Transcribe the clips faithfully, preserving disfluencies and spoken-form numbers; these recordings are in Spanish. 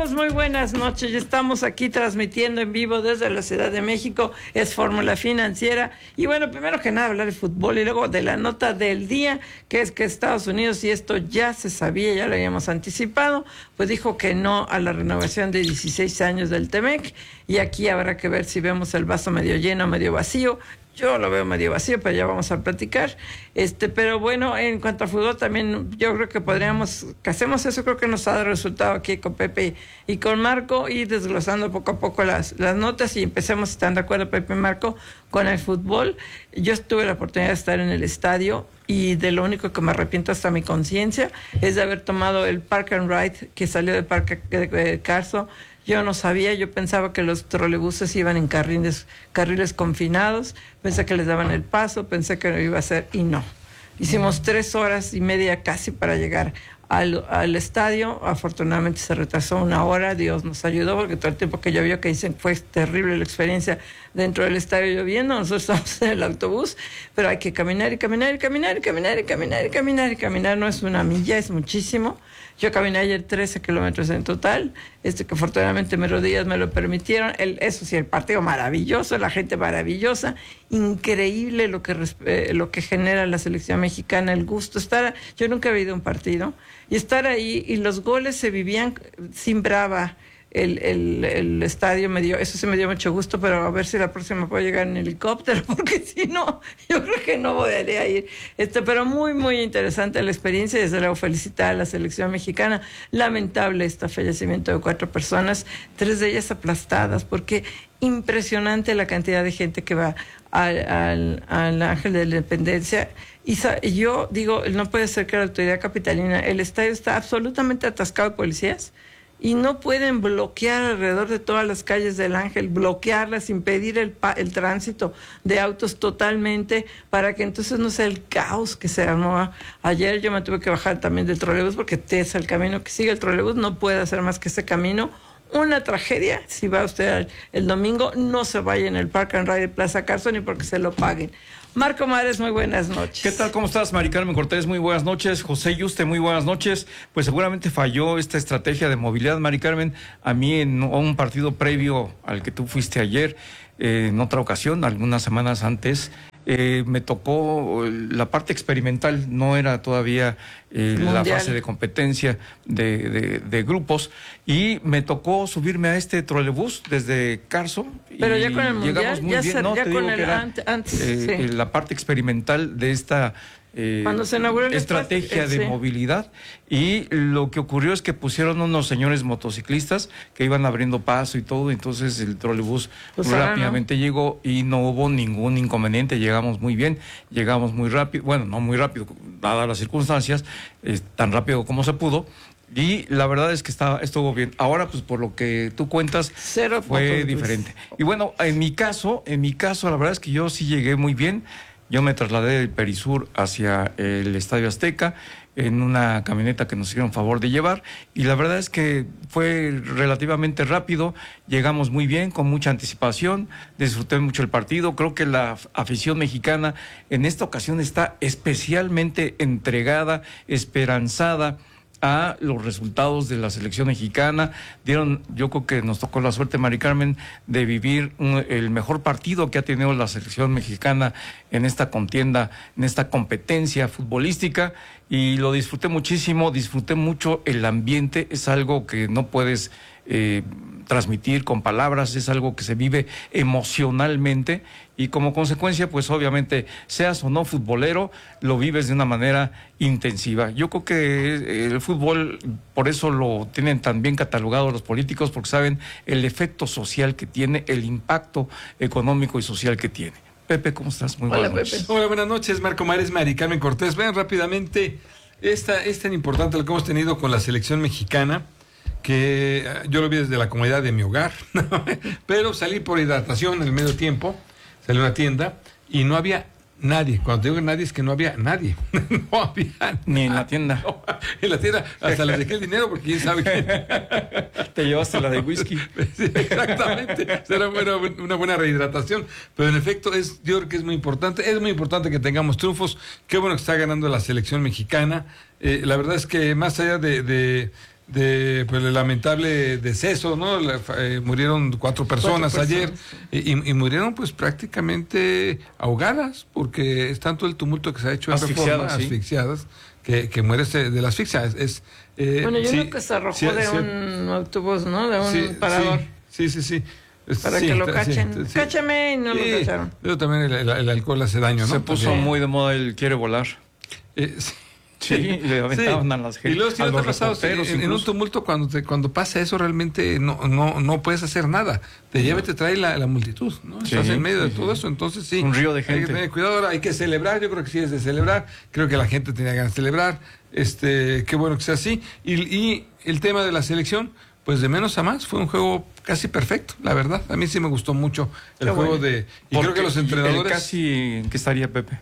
estamos? Muy buenas noches. Ya estamos aquí transmitiendo en vivo desde la Ciudad de México. Es Fórmula Financiera. Y bueno, primero que nada hablar de fútbol y luego de la nota del día, que es que Estados Unidos, y esto ya se sabía, ya lo habíamos anticipado, pues dijo que no a la renovación de dieciséis años del T-MEC. Y aquí habrá que ver si vemos el vaso medio lleno o medio vacío. Yo lo veo medio vacío, pero ya vamos a platicar. Este, pero bueno, en cuanto a fútbol también yo creo que podríamos, que hacemos eso, creo que nos ha dado resultado aquí con Pepe y con Marco, ir desglosando poco a poco las, las notas y empecemos, si están de acuerdo Pepe y Marco, con el fútbol. Yo tuve la oportunidad de estar en el estadio y de lo único que me arrepiento hasta mi conciencia es de haber tomado el Park and Ride que salió de Parque de, de Carso. Yo no sabía, yo pensaba que los trolebuses iban en carriles, carriles confinados, pensé que les daban el paso, pensé que no iba a ser, y no. Hicimos tres horas y media casi para llegar al, al estadio. Afortunadamente se retrasó una hora, Dios nos ayudó, porque todo el tiempo que llovió, que dicen fue terrible la experiencia dentro del estadio lloviendo, nosotros estamos en el autobús, pero hay que caminar y caminar y caminar y caminar y caminar y caminar y caminar, no es una milla, es muchísimo. Yo caminé ayer trece kilómetros en total, este que afortunadamente mis rodillas me lo permitieron. El, eso sí, el partido maravilloso, la gente maravillosa, increíble lo que eh, lo que genera la selección mexicana, el gusto estar. Yo nunca he visto un partido y estar ahí, y los goles se vivían sin brava. El, el, el estadio me dio, eso sí me dio mucho gusto, pero a ver si la próxima puedo llegar en helicóptero, porque si no, yo creo que no podría ir. Este, pero muy, muy interesante la experiencia, y desde luego felicitar a la selección mexicana. Lamentable este fallecimiento de cuatro personas, tres de ellas aplastadas, porque impresionante la cantidad de gente que va al, al, al Ángel de la Independencia. Y yo digo, no puede ser que la autoridad capitalina, el estadio está absolutamente atascado de policías, y no pueden bloquear alrededor de todas las calles del Ángel, bloquearlas, impedir el, el tránsito de autos totalmente, para que entonces no sea el caos que se armó. Ayer yo me tuve que bajar también del trolebús, porque es el camino que sigue el trolebús, no puede hacer más que ese camino. Una tragedia. Si va usted el, el domingo, no se vaya en el Park and Ride de Plaza Carso, ni porque se lo paguen. Marco Mares, muy buenas noches. ¿Qué tal? ¿Cómo estás, Mari Carmen Cortés? Muy buenas noches. José Yuste, muy buenas noches. Pues seguramente falló esta estrategia de movilidad, Mari Carmen. A mí en un partido previo al que tú fuiste ayer, eh, en otra ocasión, algunas semanas antes, Eh, me tocó la parte experimental, no era todavía eh, la fase de competencia de, de, de grupos, y me tocó subirme a este trolebús desde Carso. Pero y ya con el mundial, muy ya, bien, ser, no, ya te con digo el que era, antes, antes eh, sí. la parte experimental de esta Eh, Cuando se inauguró el estrategia espacio, de sí. movilidad, y lo que ocurrió es que pusieron unos señores motociclistas que iban abriendo paso y todo, entonces el trolebús pues rápidamente ¿no? llegó y no hubo ningún inconveniente, llegamos muy bien, llegamos muy rápido, bueno, no muy rápido, dadas las circunstancias, eh, tan rápido como se pudo. Y la verdad es que estaba, estuvo bien. Ahora, pues por lo que tú cuentas, Cero fue diferente. Y bueno, en mi caso, en mi caso, la verdad es que yo sí llegué muy bien. Yo me trasladé del Perisur hacia el Estadio Azteca en una camioneta que nos hicieron favor de llevar, y la verdad es que fue relativamente rápido, llegamos muy bien, con mucha anticipación, disfruté mucho el partido. Creo que la afición mexicana en esta ocasión está especialmente entregada, esperanzada a los resultados de la selección mexicana. Dieron, yo creo que nos tocó la suerte, Mari Carmen, de vivir un, el mejor partido que ha tenido la selección mexicana en esta contienda, en esta competencia futbolística, y lo disfruté muchísimo, disfruté mucho el ambiente. Es algo que no puedes eh, transmitir con palabras, es algo que se vive emocionalmente, y como consecuencia, pues obviamente, seas o no futbolero, lo vives de una manera intensiva. Yo creo que el fútbol, por eso lo tienen tan bien catalogado los políticos, porque saben el efecto social que tiene, el impacto económico y social que tiene. Pepe, ¿cómo estás? Muy buenas Hola, noches. Pepe. Hola, buenas noches, Marco Mares, Mari Carmen Cortés. Vean rápidamente, esta, es tan importante lo que hemos tenido con la selección mexicana, que yo lo vi desde la comodidad de mi hogar, pero salí por hidratación en el medio tiempo, salí a una tienda y no había nadie. Cuando digo nadie es que no había nadie. No había nadie. Ni en la tienda. No, en la tienda hasta les dejé el dinero, porque quién sabe qué. Te llevaste la de whisky. Sí, exactamente. Será una, una buena rehidratación. Pero en efecto, es, yo creo que es muy importante. Es muy importante que tengamos triunfos. Qué bueno que está ganando la selección mexicana. Eh, la verdad es que más allá de... de de pues, el lamentable deceso, ¿no? La, eh, murieron cuatro personas, cuatro personas ayer y, y murieron pues prácticamente ahogadas porque es tanto el tumulto que se ha hecho en Reforma, ¿sí? asfixiadas, que, que mueres de, de la asfixia. Es, es, eh, bueno, yo sí, creo que se arrojó sí, de sí, un autobús, ¿no? De un sí, parador. Sí, sí, sí. sí. Para sí, que lo sí, cachen. sí. Cáchame y no sí, lo cacharon. Pero también el, el, el alcohol hace daño, ¿no? Se puso También. muy de moda el quiere volar. Eh, sí. Sí, le aventaban sí. a las gente. Y luego si a no te los ha pasado, en, reporteros en un tumulto cuando te, cuando pasa eso realmente no no no puedes hacer nada. Te lleva y te trae la, la multitud, ¿no? Sí, Estás en medio sí, de todo eso, entonces sí. Un río de Hay que gente. tener cuidado, ahora hay que celebrar, yo creo que sí es de celebrar. Creo que la gente tenía ganas de celebrar. Este, qué bueno que sea así. Y, y el tema de la selección, pues de menos a más, fue un juego casi perfecto, la verdad. A mí sí me gustó mucho el qué juego bueno. de y creo que los entrenadores el casi ¿en qué estaría Pepe?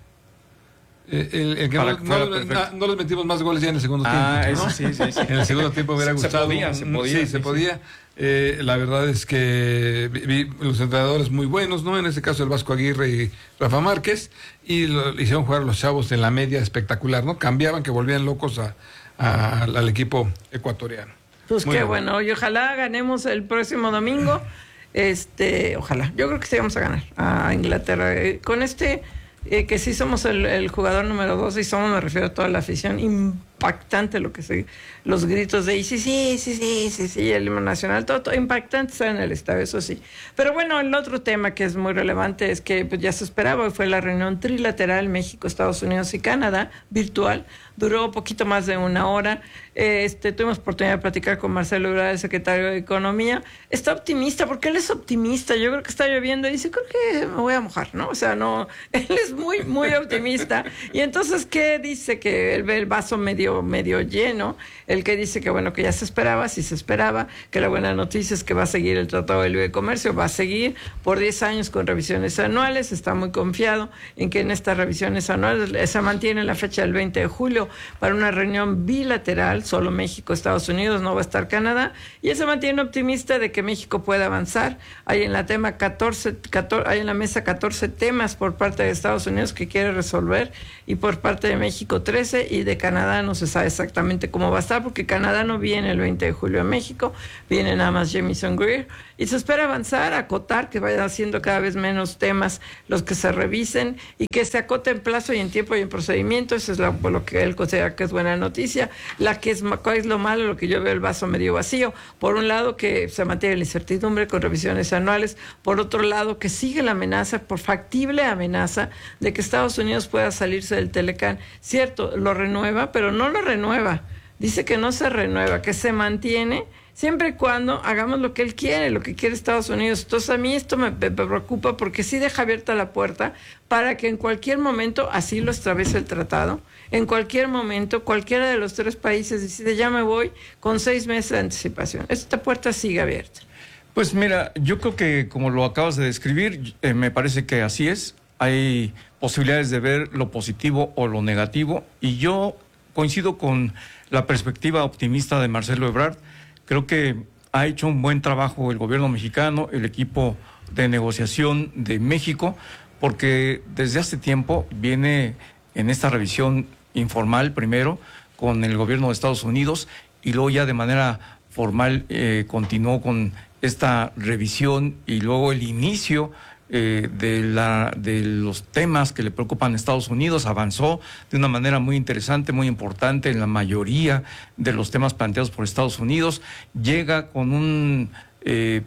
Eh, el, el que Para no, que fuera no, perfecto. no, no les metimos más goles ya en el segundo Ah, tiempo. ¿no? eso sí, sí, sí. En el segundo tiempo hubiera Se gustado. podía, se podía, Sí, sí, se sí. podía. Eh, la verdad es que vi, vi los entrenadores muy buenos, ¿no? En este caso el Vasco Aguirre y Rafa Márquez, y lo hicieron jugar a los chavos en la media espectacular, ¿no? Cambiaban, que volvían locos a, a, al equipo ecuatoriano. Pues Muy qué bien. bueno, y ojalá ganemos el próximo domingo. Este, ojalá. Yo creo que sí vamos a ganar a Inglaterra. Eh, con este, eh, que sí somos el, el jugador número dos, y somos, me refiero a toda la afición, impactante lo que se, los gritos de sí, sí, sí, sí, sí, sí, el himno nacional, todo, todo impactante está en el estadio, eso sí. Pero bueno, el otro tema que es muy relevante es que pues, ya se esperaba, fue la reunión trilateral México, Estados Unidos y Canadá, virtual, duró poquito más de una hora. Este, tuvimos oportunidad de platicar con Marcelo Ebrard, el secretario de Economía. Está optimista, porque él es optimista. Yo creo que está lloviendo y dice, creo que me voy a mojar, ¿no? O sea, no, él es muy, muy optimista. Y entonces, ¿qué dice? Que él ve el vaso medio, medio lleno. El que dice que, bueno, que ya se esperaba, sí se esperaba, que la buena noticia es que va a seguir el Tratado de Libre Comercio, va a seguir por diez años con revisiones anuales. Está muy confiado en que en estas revisiones anuales se mantiene la fecha del veinte de julio para una reunión bilateral, solo México, Estados Unidos, no va a estar Canadá, y él se mantiene optimista de que México pueda avanzar. Hay en la tema catorce, catorce, hay en la mesa catorce temas por parte de Estados Unidos que quiere resolver, y por parte de México trece, y de Canadá no se sabe exactamente cómo va a estar, porque Canadá no viene el veinte de julio a México, viene nada más Jamieson Greer, y se espera avanzar, acotar, que vayan haciendo cada vez menos temas los que se revisen, y que se acote en plazo y en tiempo y en procedimiento. Eso es la, lo que él considera que es buena noticia. La que es, ¿cuál es lo malo? Lo que yo veo el vaso medio vacío. Por un lado, que se mantiene la incertidumbre con revisiones anuales. Por otro lado, que sigue la amenaza, por factible amenaza, de que Estados Unidos pueda salirse del Telecán. Cierto, lo renueva, pero no lo renueva. Dice que no se renueva, que se mantiene siempre y cuando hagamos lo que él quiere, lo que quiere Estados Unidos. Entonces a mí esto me, me preocupa, porque sí deja abierta la puerta para que en cualquier momento así lo establece el tratado. En cualquier momento, cualquiera de los tres países decide, ya me voy, con seis meses de anticipación. Esta puerta sigue abierta. Pues mira, yo creo que como lo acabas de describir, eh, me parece que así es. Hay posibilidades de ver lo positivo o lo negativo, y yo coincido con la perspectiva optimista de Marcelo Ebrard. Creo que ha hecho un buen trabajo el gobierno mexicano, el equipo de negociación de México, porque desde hace tiempo viene en esta revisión informal primero con el gobierno de Estados Unidos, y luego ya de manera formal eh, continuó con esta revisión, y luego el inicio eh, de, la, de los temas que le preocupan a Estados Unidos. Avanzó de una manera muy interesante, muy importante en la mayoría de los temas planteados por Estados Unidos. Llega con un eh,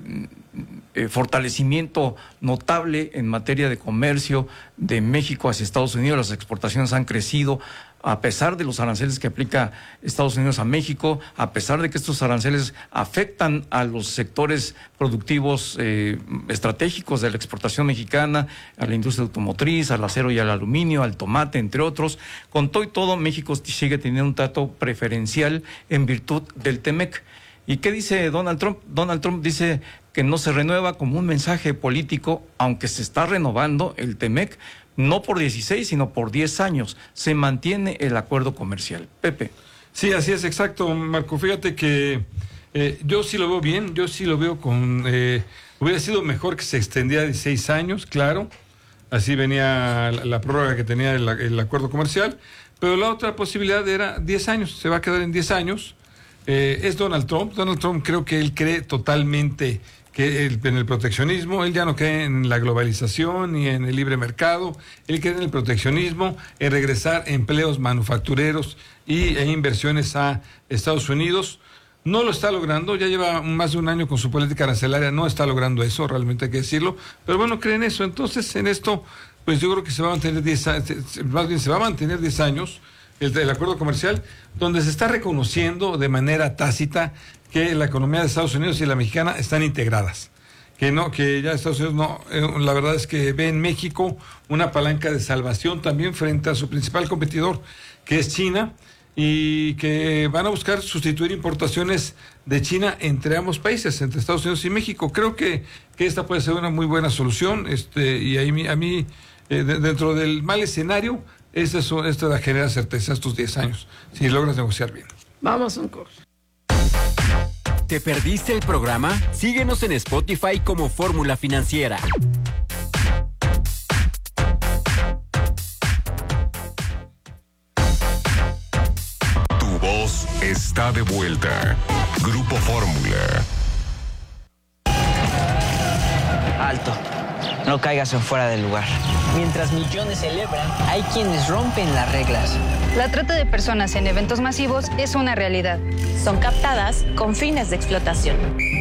eh, fortalecimiento notable en materia de comercio de México hacia Estados Unidos. Las exportaciones han crecido a pesar de los aranceles que aplica Estados Unidos a México, a pesar de que estos aranceles afectan a los sectores productivos eh, estratégicos de la exportación mexicana, a la industria automotriz, al acero y al aluminio, al tomate, entre otros. Con todo y todo, México sigue teniendo un trato preferencial en virtud del Temec. ¿Y qué dice Donald Trump? Donald Trump dice que no se renueva como un mensaje político, aunque se está renovando el Temec, no por dieciséis, sino por diez años. Se mantiene el acuerdo comercial. Pepe. Sí, así es, exacto, Marco. Fíjate que eh, yo sí lo veo bien, yo sí lo veo con... Eh, hubiera sido mejor que se extendiera a dieciséis años, claro. Así venía la, la prórroga que tenía el, el acuerdo comercial. Pero la otra posibilidad era diez años, se va a quedar en diez años. eh, es Donald Trump. Donald Trump creo que él cree totalmente que el, en el proteccionismo. Él ya no cree en la globalización ni en el libre mercado. Él cree en el proteccionismo, en regresar empleos manufactureros y, e inversiones a Estados Unidos. No lo está logrando, ya lleva más de un año con su política arancelaria, no está logrando eso, realmente hay que decirlo, pero bueno, creen eso. Entonces, en esto, pues yo creo que se va a mantener diez años, más bien se va a mantener diez años el, el acuerdo comercial, donde se está reconociendo de manera tácita que la economía de Estados Unidos y la mexicana están integradas. Que no, que ya Estados Unidos no, eh, la verdad es que ve en México una palanca de salvación también frente a su principal competidor, que es China, y que van a buscar sustituir importaciones de China entre ambos países, entre Estados Unidos y México. Creo que, que esta puede ser una muy buena solución, este, y ahí a mí, eh, de, dentro del mal escenario, esta, esta genera certeza estos diez años, si logras negociar bien. Vamos a un corte. ¿Te perdiste el programa? Síguenos en Spotify como Fórmula Financiera. Está de vuelta. Grupo Fórmula. Alto. No caigas en fuera del lugar. Mientras millones celebran, hay quienes rompen las reglas. La trata de personas en eventos masivos es una realidad. Son captadas con fines de explotación.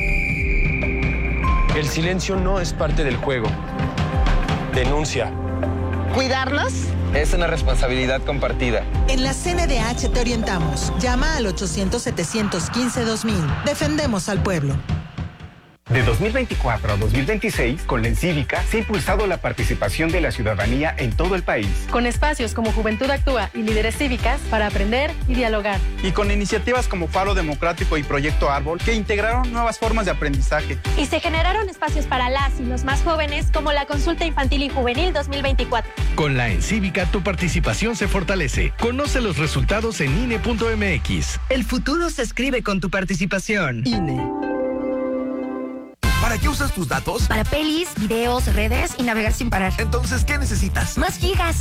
El silencio no es parte del juego. Denuncia. ¿Cuidarlos? Es una responsabilidad compartida. En la C N D H te orientamos. Llama al ochocientos, setecientos quince, dos mil. Defendemos al pueblo. De dos mil veinticuatro a dos mil veintiséis, con la Encívica se ha impulsado la participación de la ciudadanía en todo el país. Con espacios como Juventud Actúa y Líderes Cívicas para aprender y dialogar. Y con iniciativas como Faro Democrático y Proyecto Árbol, que integraron nuevas formas de aprendizaje. Y se generaron espacios para las y los más jóvenes, como la Consulta Infantil y Juvenil dos mil veinticuatro. Con la Encívica tu participación se fortalece. Conoce los resultados en I N E punto M X. El futuro se escribe con tu participación. I N E. ¿Para qué usas tus datos? Para pelis, videos, redes y navegar sin parar. Entonces, ¿qué necesitas? Más gigas.